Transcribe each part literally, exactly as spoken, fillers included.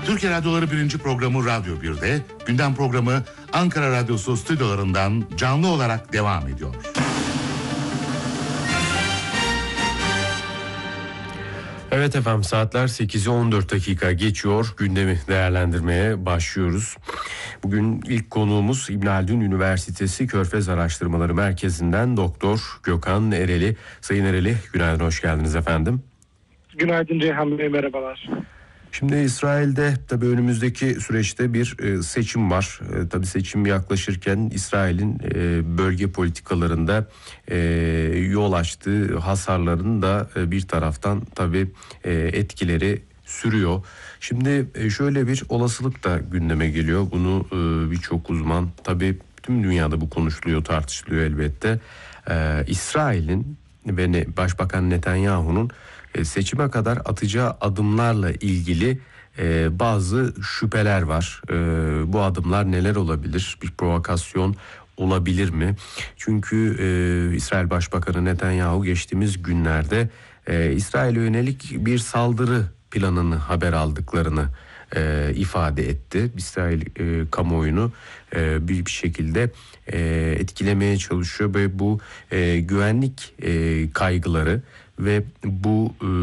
Türkiye Radyoları birinci programı Radyo bir'de, gündem programı Ankara Radyosu stüdyolarından canlı olarak devam ediyor. Evet efendim, saatler sekizi on dört dakika geçiyor. Gündemi değerlendirmeye başlıyoruz. Bugün ilk konuğumuz İbn Haldun Üniversitesi Körfez Araştırmaları Merkezi'nden Doktor Gökhan Ereli. Sayın Ereli, günaydın, hoş geldiniz efendim. Günaydın Ceyhan Bey, merhabalar. Şimdi İsrail'de tabii önümüzdeki süreçte bir e, seçim var. E, tabii seçim yaklaşırken İsrail'in e, bölge politikalarında e, yol açtığı hasarların da e, bir taraftan tabii e, etkileri sürüyor. Şimdi e, şöyle bir olasılık da gündeme geliyor. Bunu e, birçok uzman, tabii tüm dünyada bu konuşuluyor, tartışılıyor elbette. E, İsrail'in ve ne, Başbakan Netanyahu'nun seçime kadar atacağı adımlarla ilgili e, bazı şüpheler var. E, bu adımlar neler olabilir? Bir provokasyon olabilir mi? Çünkü e, İsrail Başbakanı Netanyahu geçtiğimiz günlerde e, İsrail'e yönelik bir saldırı planını haber aldıklarını e, ifade etti. İsrail e, kamuoyunu e, bir, bir şekilde e, etkilemeye çalışıyor ve bu e, güvenlik e, kaygıları ve bu e,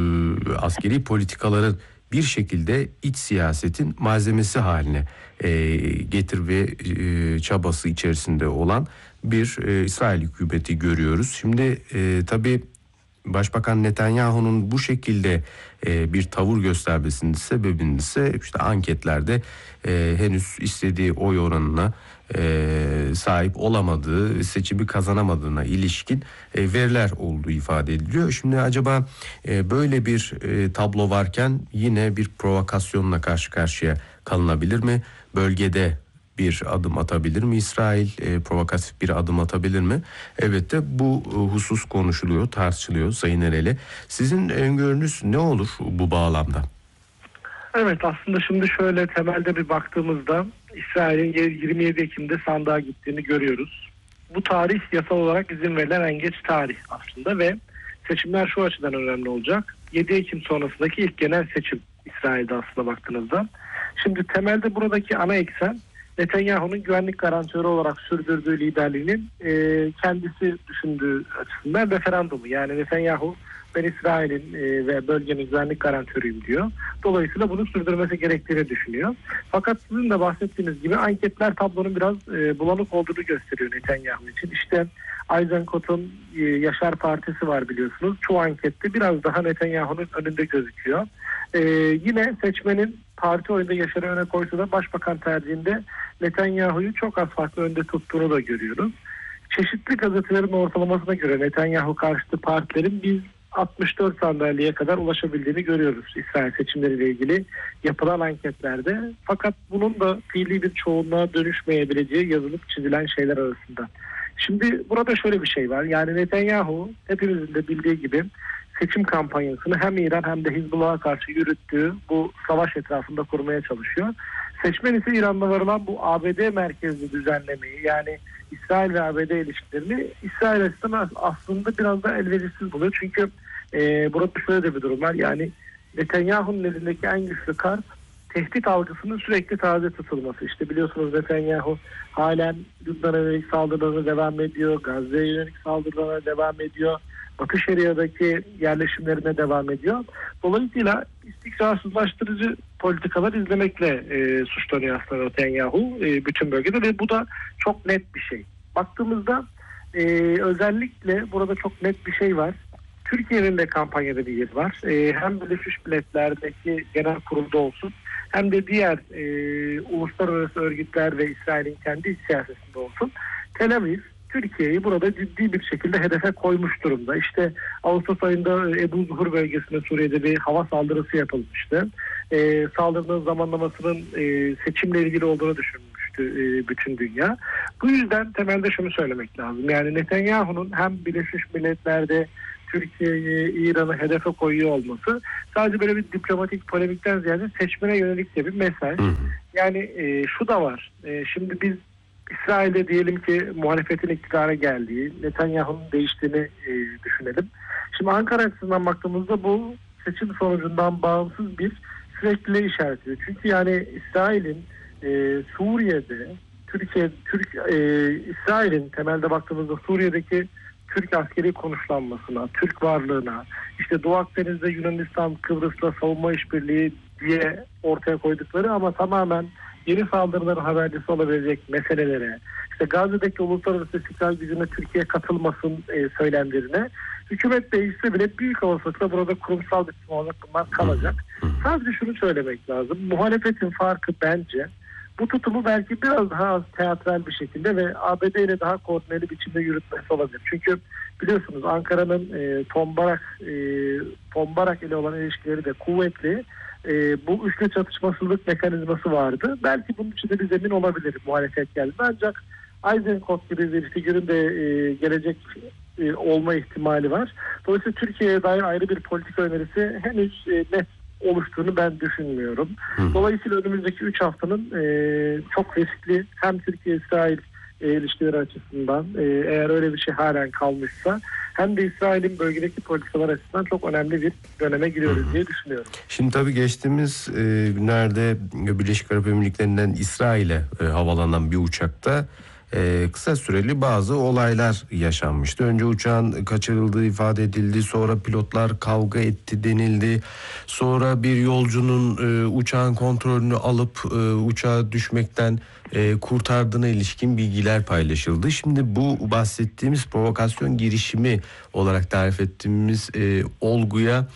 askeri politikaların bir şekilde iç siyasetin malzemesi haline e, getir ve e, çabası içerisinde olan bir e, İsrail hükümeti görüyoruz. Şimdi e, tabii Başbakan Netanyahu'nun bu şekilde e, bir tavır göstermesinin sebebini ise işte anketlerde e, henüz istediği oy oranına e, sahip olamadığı, seçimi kazanamadığına ilişkin e, veriler olduğu ifade ediliyor. Şimdi acaba e, böyle bir e, tablo varken yine bir provokasyonla karşı karşıya kalınabilir mi? Bölgede bir adım atabilir mi İsrail? E, provokatif bir adım atabilir mi? Elbette bu e, husus konuşuluyor, tartışılıyor Sayın Ereli. Sizin öngörünüz ne olur bu bağlamda? Evet, aslında şimdi şöyle temelde bir baktığımızda İsrail'in yirmi yedi Ekim'de sandığa gittiğini görüyoruz. Bu tarih yasal olarak izin verilen en geç tarih aslında ve seçimler şu açıdan önemli olacak. yedi Ekim sonrasındaki ilk genel seçim İsrail'de aslında baktığınızda. Şimdi temelde buradaki ana eksen Netanyahu'nun güvenlik garantörü olarak sürdürdüğü liderliğinin e, kendisi düşündüğü açısından referandumu. Yani Netanyahu ben İsrail'in e, ve bölgenin güvenlik garantörüyüm diyor. Dolayısıyla bunu sürdürmesi gerektiğini düşünüyor. Fakat sizin de bahsettiğiniz gibi anketler tablonun biraz e, bulanık olduğunu gösteriyor Netanyahu için. İşte Eisenkot'un e, Yaşar Partisi var biliyorsunuz. Çoğu ankette biraz daha Netanyahu'nun önünde gözüküyor. E, yine seçmenin parti oyunda Yaşar'ı öne koysa da başbakan tercihinde Netanyahu'yu çok az farklı önde tuttuğunu da görüyoruz. Çeşitli gazetelerin ortalamasına göre Netanyahu karşıtı partilerin biz altmış dört sandalyeye kadar ulaşabildiğini görüyoruz İsrail seçimleriyle ilgili yapılan anketlerde. Fakat bunun da fiili bir çoğunluğa dönüşmeyebileceği yazılıp çizilen şeyler arasında. Şimdi burada şöyle bir şey var. Yani Netanyahu hepimizin de bildiği gibi seçim kampanyasını hem İran hem de Hizbullah'a karşı yürüttüğü bu savaş etrafında kurmaya çalışıyor. Seçmen ise İran'da varılan bu A B D merkezli düzenlemeyi, yani İsrail ve A B D ilişkilerini İsrail açısından aslında biraz da elverişsiz buluyor. Çünkü e, burada şöyle de bir durum var. Yani Netanyahu'nun elindeki en güçlü kart tehdit algısının sürekli taze tutulması. İşte biliyorsunuz Netanyahu halen Lübnan'a yönelik saldırılarına devam ediyor. Gazze'ye yönelik saldırılarına devam ediyor. Batı Şeria'daki yerleşimlerine devam ediyor. Dolayısıyla istikrarsızlaştırıcı politikalar izlemekle e, suçlanıyor aslında Netanyahu e, bütün bölgede ve bu da çok net bir şey. Baktığımızda e, özellikle burada çok net bir şey var. Türkiye'nin de kampanyada bir yer var. E, hem Birleşmiş Milletler'deki genel kurulda olsun hem de diğer e, uluslararası örgütler ve İsrail'in kendi siyasetinde olsun. Tel Aviv Türkiye'yi burada ciddi bir şekilde hedefe koymuş durumda. İşte Ağustos ayında Ebu Zuhur bölgesinde Suriye'de bir hava saldırısı yapılmıştı. E, saldırının zamanlamasının e, seçimle ilgili olduğunu düşünmüştü e, bütün dünya. Bu yüzden temelde şunu söylemek lazım. Yani Netanyahu'nun hem Birleşmiş Milletler'de Türkiye'yi, İran'ı hedefe koyuyor olması sadece böyle bir diplomatik polemikten ziyade seçmene yönelik de bir mesaj. Yani e, şu da var. E, şimdi biz İsrail'de diyelim ki muhalefetin iktidara geldiği, Netanyahu'nun değiştiğini e, düşünelim. Şimdi Ankara açısından baktığımızda bu seçim sonucundan bağımsız bir sürekli işaret ediyor. Çünkü yani İsrail'in e, Suriye'de Türkiye Türk e, İsrail'in temelde baktığımızda Suriye'deki Türk askeri konuşlanmasına, Türk varlığına, işte Doğu Akdeniz'de Yunanistan, Kıbrıs'la savunma işbirliği diye ortaya koydukları ama tamamen yeni saldırıların habercisi olabilecek meselelere, işte Gazze'deki uluslararası istikrar gücüne Türkiye katılmasın e, söylemlerine, hükümet değişse bile büyük olasılıkla burada kurumsal bir olarak bunlar kalacak. Sadece şunu söylemek lazım. Muhalefetin farkı bence bu tutumu belki biraz daha az teatral bir şekilde ve A B D ile daha koordineli biçimde yürütmesi olabilir. Çünkü biliyorsunuz Ankara'nın e, Tombarak e, Tombarak ile olan ilişkileri de kuvvetli. E, bu üçlü çatışmasızlık mekanizması vardı. Belki bunun için de bir zemin olabilir muhalefet geldi. Ancak Eisenkot gibi bir figürün de e, gelecek e, olma ihtimali var. Dolayısıyla Türkiye'ye dair ayrı bir politika önerisi henüz e, net oluştuğunu ben düşünmüyorum. Hı. Dolayısıyla önümüzdeki üç haftanın e, çok riskli hem Türkiye-İsrail e, ilişkileri açısından e, eğer öyle bir şey halen kalmışsa hem de İsrail'in bölgedeki politikalar açısından çok önemli bir döneme giriyoruz diye düşünüyorum. Şimdi tabii geçtiğimiz e, günlerde Birleşik Arap Emirlikleri'nden İsrail'e e, havalanan bir uçakta Ee, kısa süreli bazı olaylar yaşanmıştı. Önce uçağın kaçırıldığı ifade edildi. Sonra pilotlar kavga etti denildi. Sonra bir yolcunun e, uçağın kontrolünü alıp e, uçağı düşmekten e, kurtardığına ilişkin bilgiler paylaşıldı. Şimdi bu bahsettiğimiz provokasyon girişimi olarak tarif ettiğimiz e, olguya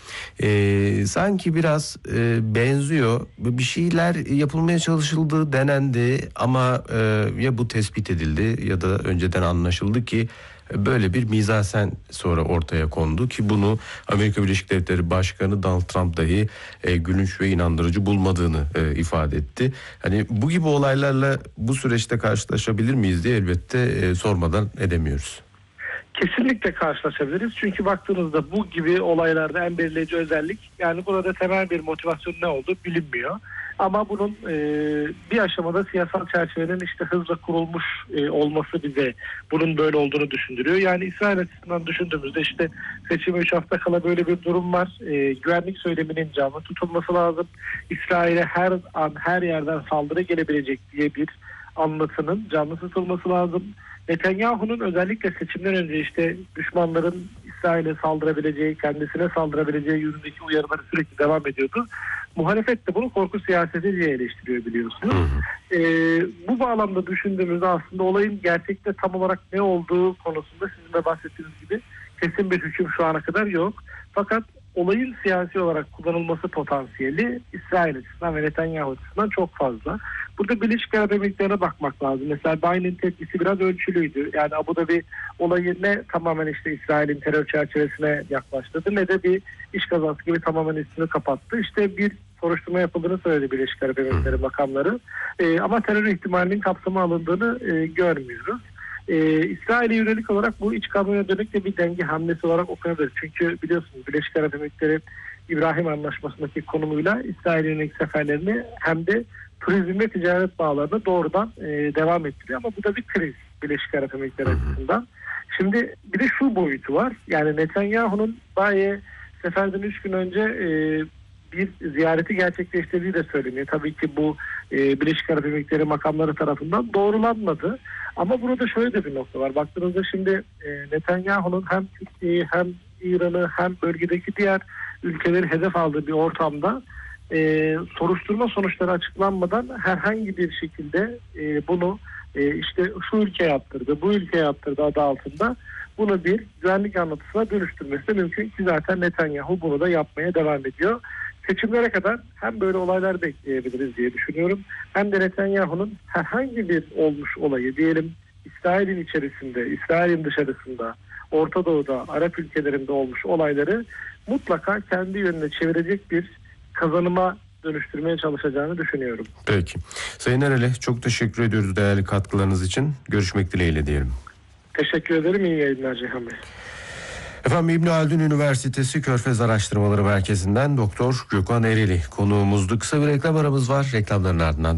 e, sanki biraz e, benziyor. Bir şeyler yapılmaya çalışıldı, denendi ama e, ya bu tespit edildi ya da önceden anlaşıldı ki böyle bir mizasen sonra ortaya kondu ki bunu Amerika Birleşik Devletleri Başkanı Donald Trump dahi e, gülünç ve inandırıcı bulmadığını e, ifade etti. Hani bu gibi olaylarla bu süreçte karşılaşabilir miyiz diye elbette e, sormadan edemiyoruz. Kesinlikle karşılaşabiliriz. Çünkü baktığınızda bu gibi olaylarda en belirleyici özellik yani burada temel bir motivasyon ne olduğu bilinmiyor. Ama bunun e, bir aşamada siyasal çerçevenin işte hızla kurulmuş e, olması bize bunun böyle olduğunu düşündürüyor. Yani İsrail açısından düşündüğümüzde işte seçime üç hafta kala böyle bir durum var. E, güvenlik söyleminin canlı tutulması lazım. İsrail'e her an her yerden saldırı gelebilecek diye bir anlatının canlı tutulması lazım. Netanyahu'nun özellikle seçimden önce işte düşmanların İsrail'e saldırabileceği, kendisine saldırabileceği yönündeki uyarıları sürekli devam ediyordu. Muhalefet de bunu korku siyaseti diye eleştiriyor biliyorsunuz. Ee, bu bağlamda düşündüğümüzde aslında olayın gerçekte tam olarak ne olduğu konusunda sizin de bahsettiğiniz gibi kesin bir hüküm şu ana kadar yok. Fakat olayın siyasi olarak kullanılması potansiyeli İsrail açısından ve Netanyahu açısından çok fazla. Burada Birleşik Arap Emirlikleri'ne bakmak lazım. Mesela Biden'in tepkisi biraz ölçülüydü. Yani Abu Dhabi olayı ne tamamen işte İsrail'in terör çerçevesine yaklaştırdı ne de bir iş kazası gibi tamamen üstünü kapattı. İşte bir soruşturma yapıldığını söyledi Birleşik Arap Emirlikleri makamları. Ee, ama terör ihtimalinin kapsama alındığını e, görmüyoruz. Ee, İsrail'e yönelik olarak bu iç kamuoyuna dönük de bir denge hamlesi olarak okunabilir. Çünkü biliyorsunuz Birleşik Arap Emirlikleri İbrahim Anlaşması'ndaki konumuyla İsrail'e yönelik seferlerini hem de turizm ve ticaret bağlarını doğrudan e, devam ettiriyor. Ama bu da bir kriz Birleşik Arap Emirlikleri açısından. Şimdi bir de şu boyutu var. Yani Netanyahu'nun Baye seferden üç gün önce e, bir ziyareti gerçekleştirdiği de söyleniyor. Tabii ki bu e, Birleşik Arap Emirlikleri makamları tarafından doğrulanmadı. Ama burada şöyle de bir nokta var. Baktığınızda şimdi e, Netanyahu'nun hem Türkiye'yi hem İran'ı hem bölgedeki diğer ülkeleri hedef aldığı bir ortamda e, soruşturma sonuçları açıklanmadan herhangi bir şekilde e, bunu e, işte şu ülke yaptırdı, bu ülke yaptırdı adı altında bunu bir güvenlik anlatısına dönüştürmesi de mümkün ki zaten Netanyahu bunu da yapmaya devam ediyor. Seçimlere kadar hem böyle olaylar bekleyebiliriz diye düşünüyorum. Hem de Netanyahu'nun herhangi bir olmuş olayı diyelim İsrail'in içerisinde, İsrail'in dışarısında, Orta Doğu'da, Arap ülkelerinde olmuş olayları mutlaka kendi yönüne çevirecek bir kazanıma dönüştürmeye çalışacağını düşünüyorum. Peki. Sayın Ereli çok teşekkür ediyoruz değerli katkılarınız için. Görüşmek dileğiyle diyelim. Teşekkür ederim. İyi yayınlar Cihan Bey. Efendim İbn Haldun Üniversitesi Körfez Araştırmaları Merkezi'nden Doktor Gökhan Ereli konuğumuzdu. Kısa bir reklam aramız var. Reklamların ardından